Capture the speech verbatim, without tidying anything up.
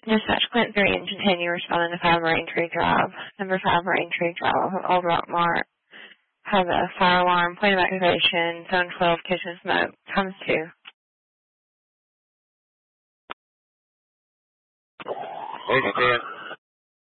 Dispatch Clint three, Engine ten, you responding to five Marine Tree Drive. Number five Marine Tree Drive, Old Rock Mart. Have a fire alarm, point of activation, zone twelve, kitchen smoke, times two. Engine ten.